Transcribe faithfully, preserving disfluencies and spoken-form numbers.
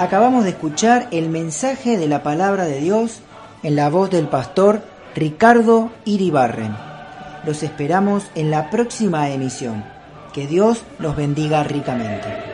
acabamos de escuchar el mensaje de la palabra de Dios en la voz del pastor Ricardo Iribarren. Los esperamos en la próxima emisión. Que Dios los bendiga ricamente.